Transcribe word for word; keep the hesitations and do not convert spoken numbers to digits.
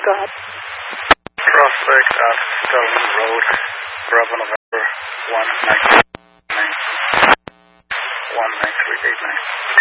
Go ahead. Prospect at Stellan Road, Bravo November one nine one nine three eight nine.